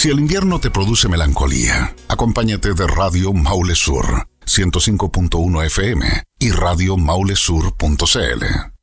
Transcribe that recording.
Si el invierno te produce melancolía, acompáñate de Radio Maule Sur, 105.1 FM y radiomaulesur.cl.